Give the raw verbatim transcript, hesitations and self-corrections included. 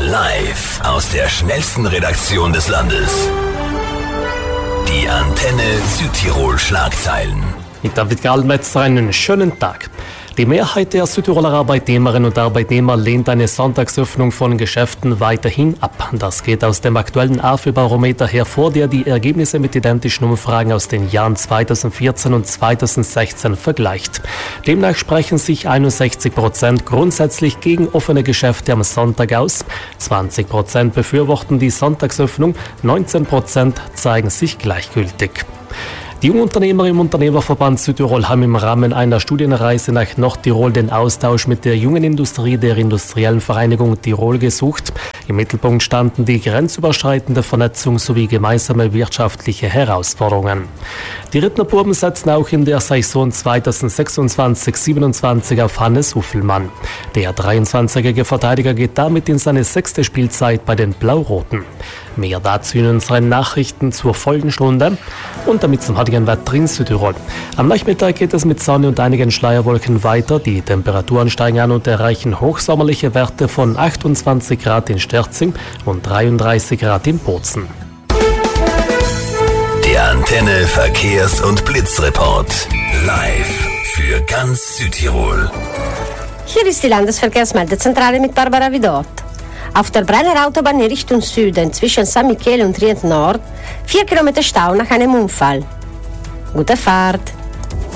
Live aus der schnellsten Redaktion des Landes. Die Antenne Südtirol Schlagzeilen. Mit David Gallmetzer einen schönen Tag. Die Mehrheit der Südtiroler Arbeitnehmerinnen und Arbeitnehmer lehnt eine Sonntagsöffnung von Geschäften weiterhin ab. Das geht aus dem aktuellen A F Ö-Barometer hervor, der die Ergebnisse mit identischen Umfragen aus den Jahren zweitausendvierzehn und zweitausendsechzehn vergleicht. Demnach sprechen sich einundsechzig Prozent grundsätzlich gegen offene Geschäfte am Sonntag aus, zwanzig Prozent befürworten die Sonntagsöffnung, neunzehn Prozent zeigen sich gleichgültig. Die Jungunternehmer im Unternehmerverband Südtirol haben im Rahmen einer Studienreise nach Nordtirol den Austausch mit der jungen Industrie der Industriellen Vereinigung Tirol gesucht. Im Mittelpunkt standen die grenzüberschreitende Vernetzung sowie gemeinsame wirtschaftliche Herausforderungen. Die Rittnerbuben setzen auch in der Saison zweitausendsechsundzwanzig siebenundzwanzig auf Hannes Uffelmann. Der dreiundzwanzigjährige Verteidiger geht damit in seine sechste Spielzeit bei den Blau-Roten. Mehr dazu in unseren Nachrichten zur Folgenstunde und damit zum heutigen Wetter in Südtirol. Am Nachmittag geht es mit Sonne und einigen Schleierwolken weiter. Die Temperaturen steigen an und erreichen hochsommerliche Werte von achtundzwanzig Grad in Sterzing und dreiunddreißig Grad in Bozen. Der Antenne Verkehrs- und Blitzreport. Live für ganz Südtirol. Hier ist die Landesverkehrsmeldezentrale mit Barbara Vidot. Auf der Brenner Autobahn in Richtung Süden zwischen San Michele und Trient Nord vier Kilometer Stau nach einem Unfall. Gute Fahrt!